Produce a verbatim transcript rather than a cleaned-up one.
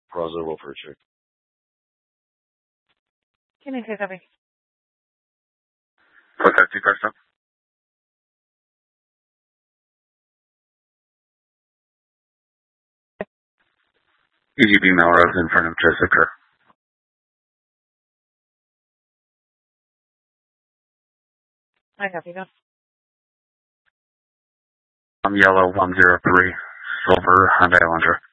Browser welfare check. Can I say something? What's that, two car stop? E G B Melrose in front of Jessica. I copy that. I'm yellow one zero three, silver Hyundai Elantra.